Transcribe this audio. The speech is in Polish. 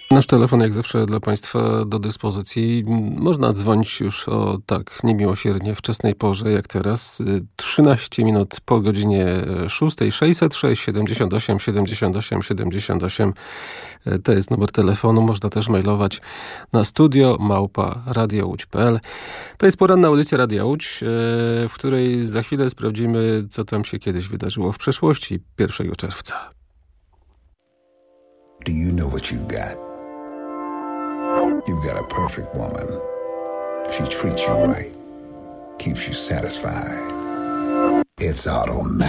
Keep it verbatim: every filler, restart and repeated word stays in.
Nasz telefon jak zawsze dla Państwa do dyspozycji. Można dzwonić już o tak niemiłosiernie wczesnej porze jak teraz. trzynaście minut po godzinie szóstej. sześćset sześć siedemdziesiąt osiem siedemdziesiąt osiem siedemdziesiąt osiem. To jest numer telefonu. Można też mailować na studio małpa radio łódź kropka p l. To jest poranna audycja Radia Łódź, w której za chwilę sprawdzimy, co tam się kiedyś wydarzyło w przeszłości pierwszego czerwca. Do you know what you've got? You've got a perfect woman. She treats you right, keeps you satisfied. It's automatic.